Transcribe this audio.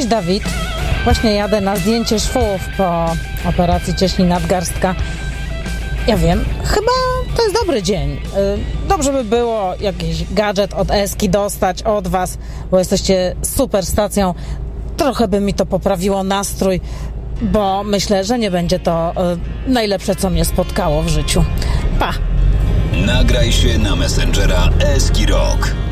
Cześć Dawid, właśnie jadę na zdjęcie szwów po operacji cieśni nadgarstka. Ja wiem, chyba to jest dobry dzień. Dobrze by było jakiś gadżet od Eski dostać od was, bo jesteście super stacją. Trochę by mi to poprawiło nastrój, bo myślę, że nie będzie to najlepsze, co mnie spotkało w życiu. Pa! Nagraj się na Messengera Eski Rock.